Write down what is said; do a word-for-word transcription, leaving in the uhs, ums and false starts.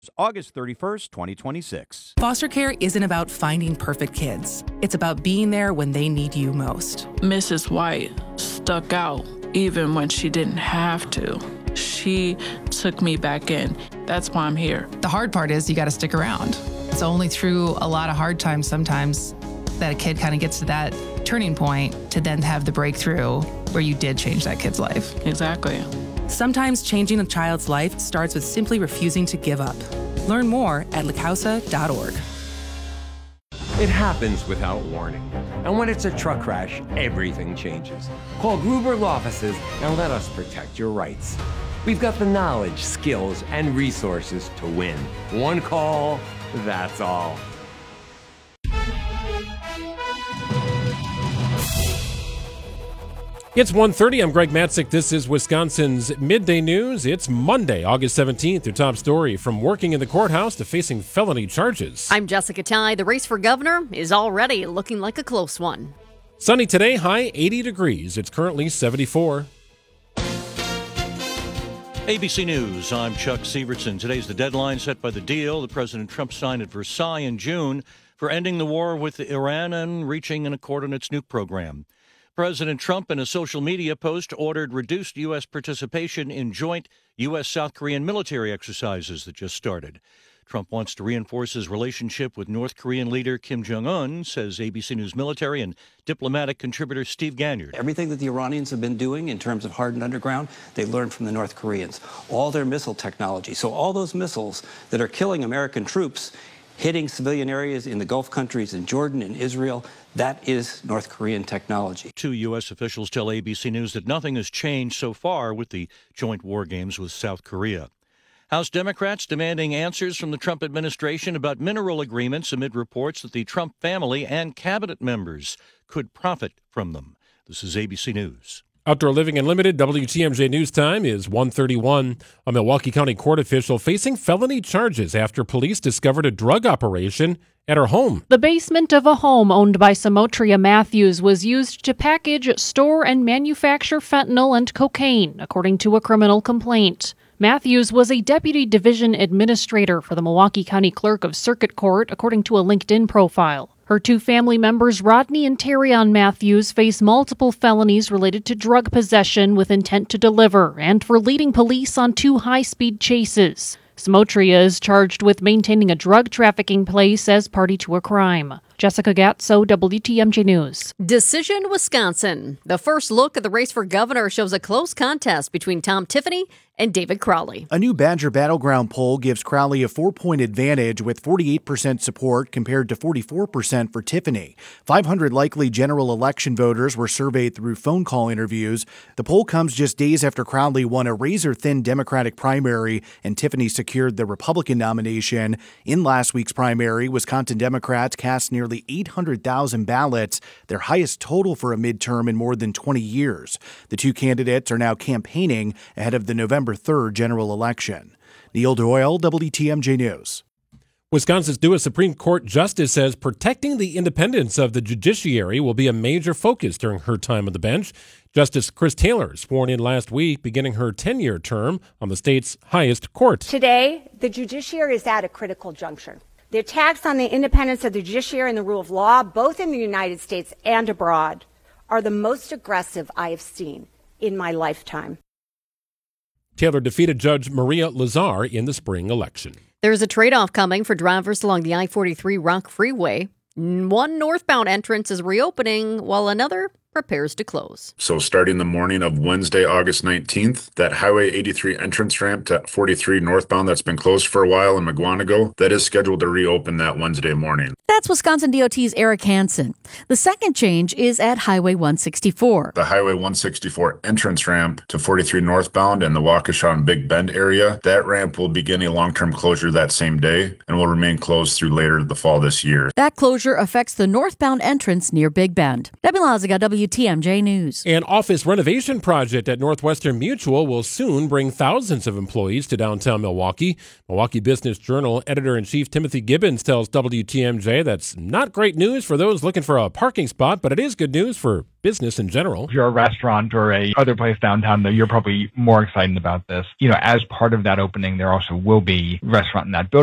August thirty-first, twenty twenty-six. Foster care isn't about finding perfect kids. It's about being there when they need you most. Missus White stuck out even when she didn't have to. She took me back in. That's why I'm here. The hard part is you got to stick around. It's only through a lot of hard times sometimes that a kid kind of gets to that turning point to then have the breakthrough where you did change that kid's life. Exactly. Sometimes changing a child's life starts with simply refusing to give up. Learn more at la causa dot org. It happens without warning. And when it's a truck crash, everything changes. Call Gruber Law Offices and let us protect your rights. We've got the knowledge, skills, and resources to win. One call, that's all. It's one thirty. I'm Greg Matzik. This is Wisconsin's Midday News. It's Monday, August seventeenth. Your top story: from working in the courthouse to facing felony charges. I'm Jessica Ty. The race for governor is already looking like a close one. Sunny today, high eighty degrees. It's currently seventy-four. A B C News, I'm Chuck Severson. Today's the deadline set by the deal that President Trump signed at Versailles in June for ending the war with Iran and reaching an accord on its nuke program. President Trump, in a social media post, ordered reduced U S participation in joint U S-South Korean military exercises that just started. Trump wants to reinforce his relationship with North Korean leader Kim Jong-un, says A B C News military and diplomatic contributor Steve Ganyard. Everything that the Iranians have been doing in terms of hardened underground, they learned from the North Koreans. All their missile technology. So all those missiles that are killing American troops, hitting civilian areas in the Gulf countries, in Jordan and Israel, that is North Korean technology. Two U S officials tell A B C News that nothing has changed so far with the joint war games with South Korea. House Democrats demanding answers from the Trump administration about mineral agreements amid reports that the Trump family and cabinet members could profit from them. This is A B C News. Outdoor Living Unlimited, W T M J News Time is one thirty-one. A Milwaukee County court official facing felony charges after police discovered a drug operation at her home. The basement of a home owned by Samotria Matthews was used to package, store, and manufacture fentanyl and cocaine, according to a criminal complaint. Matthews was a deputy division administrator for the Milwaukee County Clerk of Circuit Court, according to a LinkedIn profile. Her two family members, Rodney and Terrion Matthews, face multiple felonies related to drug possession with intent to deliver and for leading police on two high-speed chases. Samotria is charged with maintaining a drug trafficking place as party to a crime. Jessica Gatso, W T M J News. Decision, Wisconsin. The first look at the race for governor shows a close contest between Tom Tiffany and David Crowley. A new Badger Battleground poll gives Crowley a four-point advantage with forty-eight percent support compared to forty-four percent for Tiffany. five hundred likely general election voters were surveyed through phone call interviews. The poll comes just days after Crowley won a razor-thin Democratic primary and Tiffany secured the Republican nomination. In last week's primary, Wisconsin Democrats cast nearly eight hundred thousand ballots, their highest total for a midterm in more than twenty years. The two candidates are now campaigning ahead of the November third general election. Neil Doyle, W T M J News. Wisconsin's newest Supreme Court justice says protecting the independence of the judiciary will be a major focus during her time on the bench. Justice Chris Taylor sworn in last week, beginning her ten-year term on the state's highest court. Today, the judiciary is at a critical juncture. The attacks on the independence of the judiciary and the rule of law, both in the United States and abroad, are the most aggressive I have seen in my lifetime. Taylor defeated Judge Maria Lazar in the spring election. There's a trade-off coming for drivers along the I forty-three Rock Freeway. One northbound entrance is reopening, while another prepares to close. So starting the morning of Wednesday, August nineteenth, that Highway eighty-three entrance ramp to forty-three northbound that's been closed for a while in Mugwanago, that is scheduled to reopen that Wednesday morning. That's Wisconsin D O T's Eric Hansen. The second change is at Highway one sixty-four. The Highway one sixty-four entrance ramp to forty-three northbound in the Waukesha and Big Bend area, that ramp will begin a long-term closure that same day and will remain closed through later the fall this year. That closure affects the northbound entrance near Big Bend. Debbie Laziga, W W T M J News. An office renovation project at Northwestern Mutual will soon bring thousands of employees to downtown Milwaukee. Milwaukee Business Journal editor-in-chief Timothy Gibbons tells W T M J that's not great news for those looking for a parking spot, but it is good news for business in general. If you're a restaurant or a other place downtown, though, you're probably more excited about this. You know, as part of that opening, there also will be a restaurant in that building.